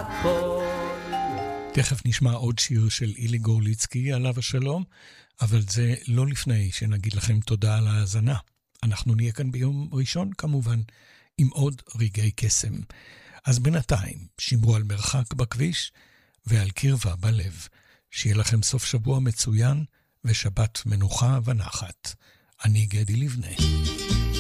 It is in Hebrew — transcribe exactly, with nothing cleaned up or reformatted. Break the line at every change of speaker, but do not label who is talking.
הכל.
תכף נשמע עוד שיר של אילי גורליצקי, עליו השלום, אבל זה לא לפני שנגיד לכם תודה על ההאזנה. אנחנו נהיה כאן ביום ראשון כמובן, עם עוד רגעי קסם. אז בינתיים, שמרו על מרחק בכביש ועל קרבה בלב. שיהיה לכם סוף שבוע מצוין ושבת מנוחה ונחת. אני גדי לבנה.